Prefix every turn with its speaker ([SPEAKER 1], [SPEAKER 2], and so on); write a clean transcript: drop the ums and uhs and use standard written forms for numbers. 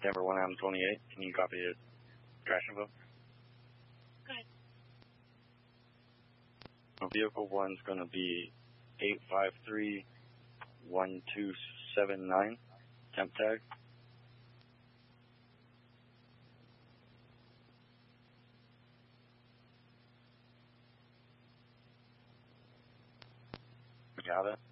[SPEAKER 1] Denver 1 Adam 28. Can you copy the crash info?
[SPEAKER 2] Go ahead.
[SPEAKER 1] Vehicle 1's going to be 8531279. Temp tag. Got it.